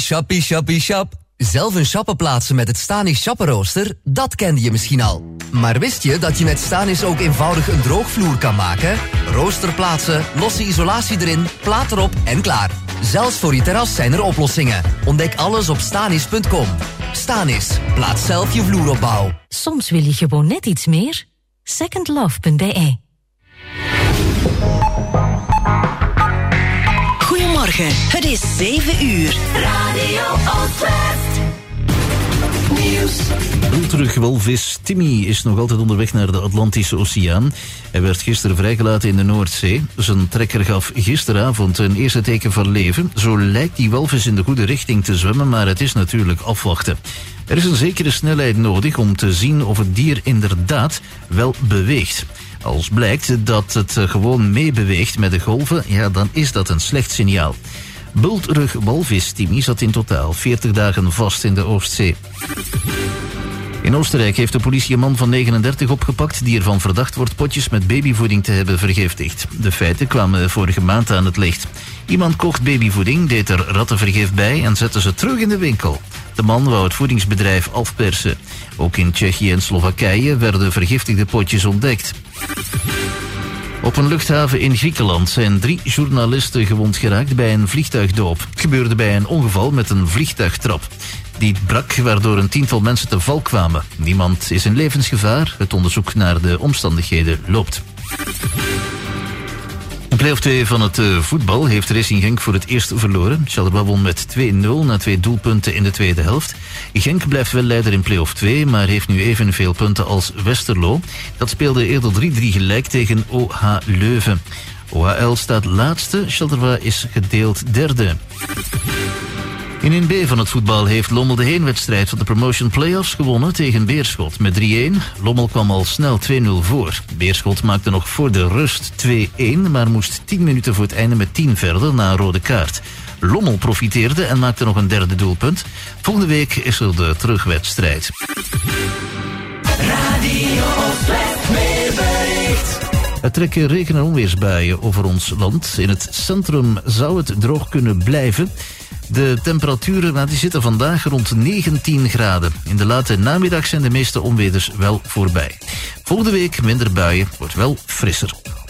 Shappie, shappie, shap. Zelf een chappen plaatsen met het Stanis chappenrooster, dat kende je misschien al. Maar wist je dat je met Stanis ook eenvoudig een droogvloer kan maken? Rooster plaatsen, losse isolatie erin, plaat erop en klaar. Zelfs voor je terras zijn er oplossingen. Ontdek alles op stanis.com. Stanis, plaats zelf je vloeropbouw. Soms wil je gewoon net iets meer. Secondlove.be. Goedemorgen, het is 7 uur. Radio Oostwest. Nieuws. Bultrug-walvis Timmy is nog altijd onderweg naar de Atlantische Oceaan. Hij werd gisteren vrijgelaten in de Noordzee. Zijn trekker gaf gisteravond een eerste teken van leven. Zo lijkt die walvis in de goede richting te zwemmen, maar het is natuurlijk afwachten. Er is een zekere snelheid nodig om te zien of het dier inderdaad wel beweegt. Als blijkt dat het gewoon meebeweegt met de golven, ja, dan is dat een slecht signaal. Bultrug-walvis Timmy zat in totaal 40 dagen vast in de Oostzee. In Oostenrijk heeft de politie een man van 39 opgepakt die ervan verdacht wordt potjes met babyvoeding te hebben vergiftigd. De feiten kwamen vorige maand aan het licht. Iemand kocht babyvoeding, deed er rattenvergif bij en zette ze terug in de winkel. De man wou het voedingsbedrijf afpersen. Ook in Tsjechië en Slowakije werden vergiftigde potjes ontdekt. Op een luchthaven in Griekenland zijn 3 journalisten gewond geraakt bij een vliegtuigdoop. Het gebeurde bij een ongeval met een vliegtuigtrap. Die brak, waardoor een 10-tal mensen te val kwamen. Niemand is in levensgevaar. Het onderzoek naar de omstandigheden loopt. In play-off 2 van het voetbal heeft Racing Genk voor het eerst verloren. Charleroi won met 2-0 na 2 doelpunten in de tweede helft. Genk blijft wel leider in play-off 2, maar heeft nu evenveel punten als Westerlo. Dat speelde eerder 3-3 gelijk tegen OH Leuven. OHL staat laatste, Charleroi is gedeeld derde. In 1B van het voetbal heeft Lommel de heenwedstrijd van de Promotion Playoffs gewonnen tegen Beerschot met 3-1. Lommel kwam al snel 2-0 voor. Beerschot maakte nog voor de rust 2-1, maar moest 10 minuten voor het einde met 10 verder na een rode kaart. Lommel profiteerde en maakte nog een derde doelpunt. Volgende week is er de terugwedstrijd. Radio Oostwest weerbericht. Er trekken regen- en onweersbuien over ons land. In het centrum zou het droog kunnen blijven. De temperaturen die zitten vandaag rond 19 graden. In de late namiddag zijn de meeste onweders wel voorbij. Volgende week minder buien, wordt wel frisser.